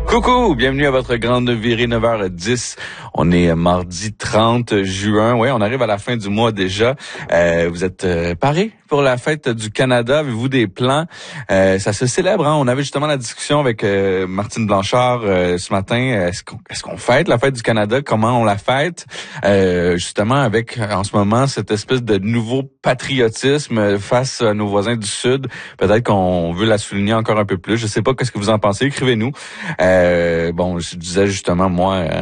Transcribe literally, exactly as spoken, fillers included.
Coucou, bienvenue à votre grande virée neuf heures dix. On est mardi trente juin. Oui, on arrive à la fin du mois déjà. Euh, vous êtes euh, parés pour la fête du Canada? Avez-vous des plans? Euh, ça se célèbre, hein? On avait justement la discussion avec euh, Martine Blanchard euh, ce matin. Est-ce qu'on, est-ce qu'on fête la fête du Canada? Comment on la fête? Euh, justement avec, en ce moment, cette espèce de nouveau patriotisme face à nos voisins du Sud. Peut-être qu'on veut la souligner encore un peu plus. Je sais pas, qu'est-ce que vous en pensez? Écrivez-nous. Euh, bon, je disais justement, moi...